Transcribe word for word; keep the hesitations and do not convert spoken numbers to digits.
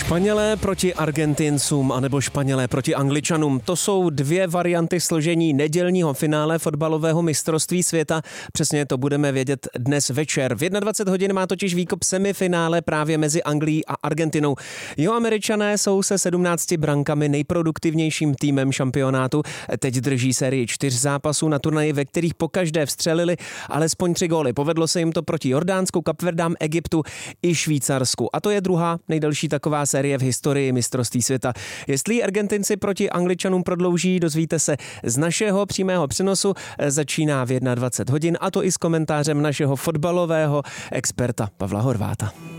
Španělé proti Argentincům anebo Španělé proti Angličanům. To jsou dvě varianty složení nedělního finále fotbalového mistrovství světa. Přesně to budeme vědět dnes večer. V dvacet jedna hodin má totiž výkop semifinále právě mezi Anglií a Argentinou. Jeho Američané jsou se sedmnácti brankami nejproduktivnějším týmem šampionátu. Teď drží sérii čtyř zápasů na turnaji, ve kterých pokaždé vstřelili alespoň tři góly. Povedlo se jim to proti Jordánsku, Kapverdám, Egyptu i Švýcarsku. A to je druhá nejdelší taková série v historii mistrovství světa. Jestli Argentinci proti Angličanům prodlouží, dozvíte se z našeho přímého přenosu. Začíná v dvacet jedna hodin, a to i s komentářem našeho fotbalového experta Pavla Horváta.